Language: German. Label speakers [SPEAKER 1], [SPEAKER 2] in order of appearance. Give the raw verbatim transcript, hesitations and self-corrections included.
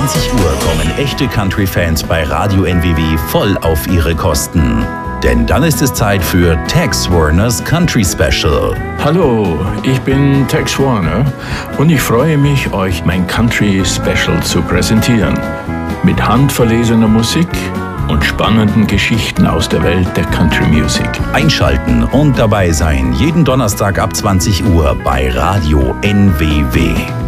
[SPEAKER 1] zwanzig Uhr kommen echte Country-Fans bei Radio N W W voll auf ihre Kosten. Denn dann ist es Zeit für Tex Warners Country Special.
[SPEAKER 2] Hallo, ich bin Tex Warner und ich freue mich, euch mein Country Special zu präsentieren. Mit handverlesener Musik und spannenden Geschichten aus der Welt der Country Music.
[SPEAKER 1] Einschalten und dabei sein, jeden Donnerstag ab zwanzig Uhr bei Radio N W W.